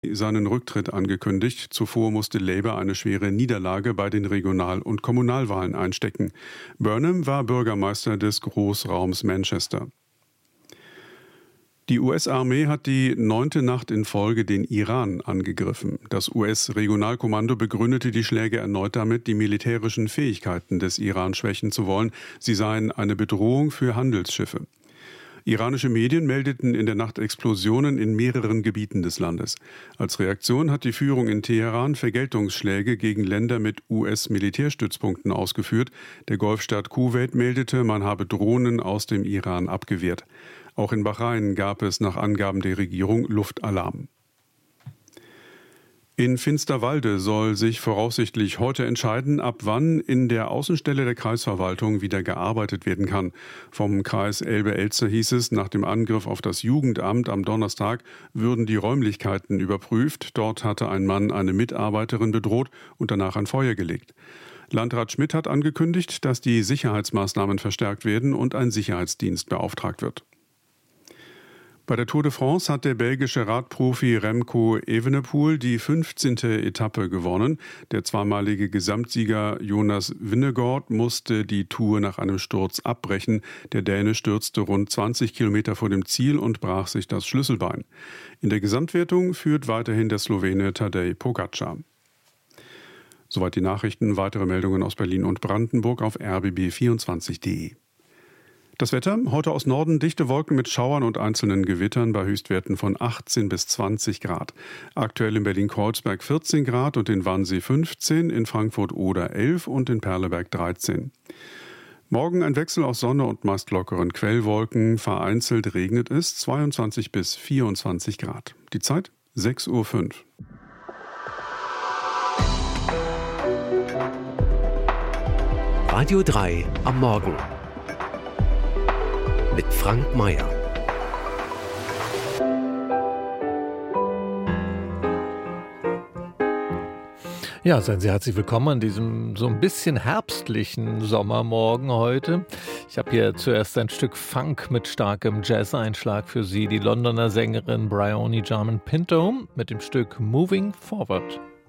seinen Rücktritt angekündigt. Zuvor musste Labour eine schwere Niederlage bei den Regional- und Kommunalwahlen einstecken. Burnham war Bürgermeister des Großraums Manchester. Die US-Armee hat die 9. Nacht in Folge den Iran angegriffen. Das US-Regionalkommando begründete die Schläge erneut damit, die militärischen Fähigkeiten des Iran schwächen zu wollen. Sie seien eine Bedrohung für Handelsschiffe. Iranische Medien meldeten in der Nacht Explosionen in mehreren Gebieten des Landes. Als Reaktion hat die Führung in Teheran Vergeltungsschläge gegen Länder mit US-Militärstützpunkten ausgeführt. Der Golfstaat Kuwait meldete, man habe Drohnen aus dem Iran abgewehrt. Auch in Bahrain gab es nach Angaben der Regierung Luftalarm. In Finsterwalde soll sich voraussichtlich heute entscheiden, ab wann in der Außenstelle der Kreisverwaltung wieder gearbeitet werden kann. Vom Kreis Elbe-Elster hieß es, nach dem Angriff auf das Jugendamt am Donnerstag würden die Räumlichkeiten überprüft. Dort hatte ein Mann eine Mitarbeiterin bedroht und danach ein Feuer gelegt. Landrat Schmidt hat angekündigt, dass die Sicherheitsmaßnahmen verstärkt werden und ein Sicherheitsdienst beauftragt wird. Bei der Tour de France hat der belgische Radprofi Remco Evenepoel die 15. Etappe gewonnen. Der zweimalige Gesamtsieger Jonas Vingegaard musste die Tour nach einem Sturz abbrechen. Der Däne stürzte rund 20 Kilometer vor dem Ziel und brach sich das Schlüsselbein. In der Gesamtwertung führt weiterhin der Slowene Tadej Pogačar. Soweit die Nachrichten. Weitere Meldungen aus Berlin und Brandenburg auf rbb24.de. Das Wetter, heute aus Norden dichte Wolken mit Schauern und einzelnen Gewittern bei Höchstwerten von 18 bis 20 Grad. Aktuell in Berlin-Kreuzberg 14 Grad und in Wannsee 15, in Frankfurt-Oder 11 und in Perleberg 13. Morgen ein Wechsel aus Sonne und meist lockeren Quellwolken. Vereinzelt regnet es 22 bis 24 Grad. Die Zeit 6:05 Uhr. Radio 3 am Morgen. Mit Frank Mayer. Ja, seien Sie herzlich willkommen an diesem so ein bisschen herbstlichen Sommermorgen heute. Ich habe hier zuerst ein Stück Funk mit starkem Jazz-Einschlag für Sie. Die Londoner Sängerin Bryony Jarman Pinto mit dem Stück Moving Forward.